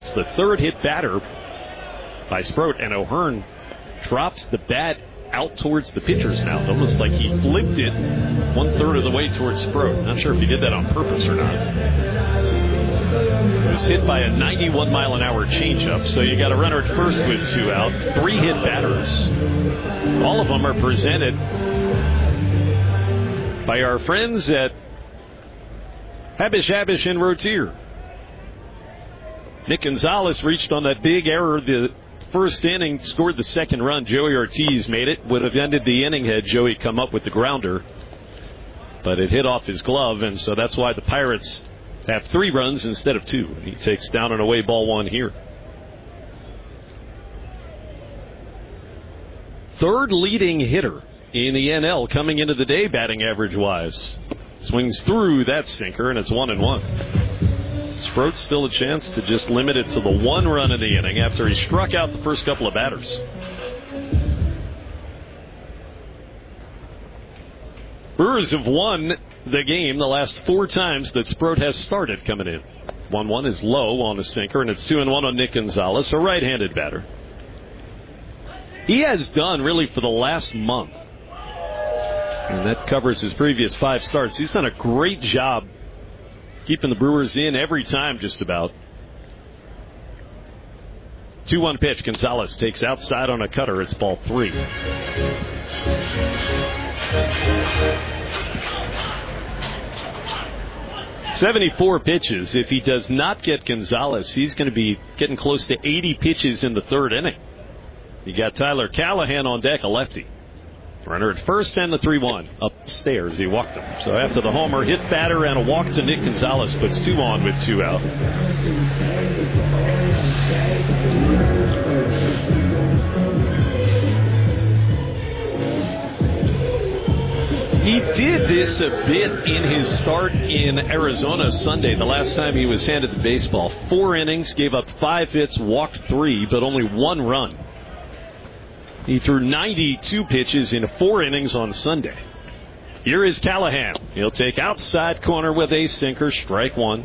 It's the third hit batter by Sproat, and O'Hearn dropped the bat out towards the pitcher's mouth, almost like he flipped it 1/3 of the way towards Sproat. Not sure if he did that on purpose or not. It was hit by a 91-mile-an-hour changeup, so you got a runner at first with 2 out. 3 hit batters. All of them are presented by our friends at Habish and Rotier. Nick Gonzalez reached on that big error the first inning, scored the second run. Joey Ortiz made it. Would have ended the inning had Joey come up with the grounder. But it hit off his glove, and so that's why the Pirates have 3 runs instead of 2. He takes down and away ball 1 here. Third leading hitter in the NL coming into the day, batting average-wise. Swings through that sinker, and it's 1-1. Sproat still a chance to just limit it to the 1 run in the inning after he struck out the first couple of batters. Brewers have won the game the last 4 times that Sproat has started coming in. 1-1 is low on the sinker, and it's 2-1 on Nick Gonzalez, a right-handed batter. He has done really for the last month, and that covers his previous 5 starts. He's done a great job keeping the Brewers in every time, just about. 2-1 pitch. Gonzalez takes outside on a cutter. It's ball 3. 74 pitches. If he does not get Gonzalez, he's going to be getting close to 80 pitches in the 3rd inning. You got Tyler Callahan on deck, a lefty. Runner at first and the 3-1. Upstairs, he walked him. So after the homer, hit batter and a walk to Nick Gonzalez puts 2 on with 2 out. He did this a bit in his start in Arizona Sunday, the last time he was handed the baseball. 4 innings, gave up 5 hits, walked 3, but only 1 run. He threw 92 pitches in 4 innings on Sunday. Here is Callahan. He'll take outside corner with a sinker, strike 1.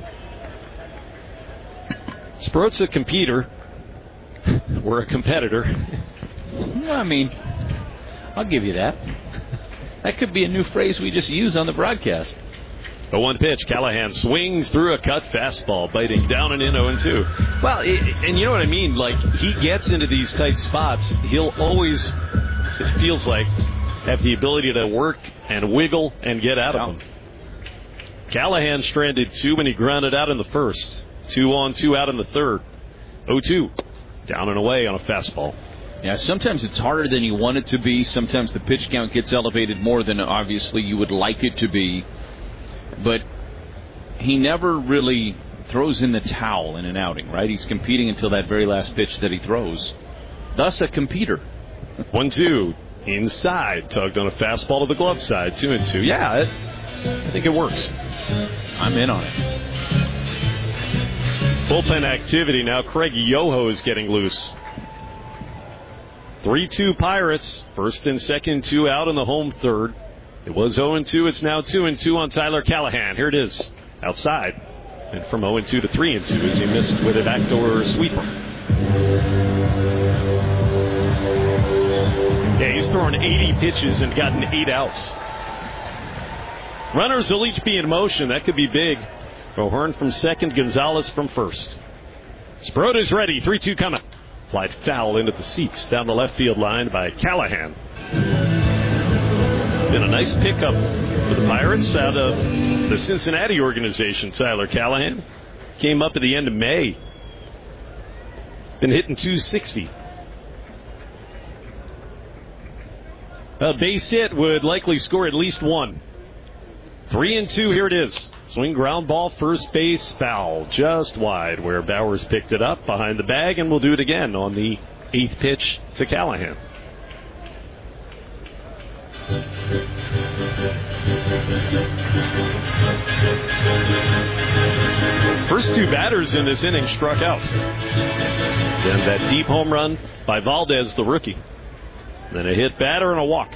Sproat's a competitor. We're a competitor. I mean, I'll give you that. That could be a new phrase we just use on the broadcast. The 1 pitch, Callahan swings through a cut fastball, biting down and in 0-2. Well, and you know what I mean? Like, he gets into these tight spots. He'll always, it feels like, have the ability to work and wiggle and get out of them. Callahan stranded 2 when he grounded out in the first. 2 on, 2 out in the 3rd. 0-2. Down and away on a fastball. Yeah, sometimes it's harder than you want it to be. Sometimes the pitch count gets elevated more than obviously you would like it to be. But he never really throws in the towel in an outing, right? He's competing until that very last pitch that he throws. Thus, a competitor. 1-2. Inside. Tugged on a fastball to the glove side. 2-2. Yeah, I think it works. I'm in on it. Bullpen activity now. Craig Yoho is getting loose. 3-2 Pirates. First and second, 2 out in the home 3rd. It was 0-2. It's now 2-2 on Tyler Callahan. Here it is. Outside. And from 0-2 to 3-2 as he missed with a backdoor sweeper. Yeah, he's thrown 80 pitches and gotten 8 outs. Runners will each be in motion. That could be big. O'Hearn from second, Gonzalez from first. Sproat is ready. 3-2 coming. Flied foul into the seats down the left field line by Callahan. Been a nice pickup for the Pirates out of the Cincinnati organization. Tyler Callahan came up at the end of May. Been hitting .260. A base hit would likely score at least 1. 3-2, here it is. Swing ground ball, first base, foul, just wide where Bowers picked it up behind the bag, and we'll do it again on the 8th pitch to Callahan. First 2 batters in this inning struck out. Then that deep home run by Valdez, the rookie. Then a hit batter and a walk.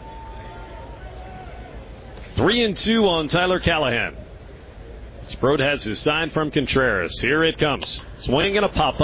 3-2 on Tyler Callahan. Sproat has his sign from Contreras. Here it comes. Swing and a pop-up.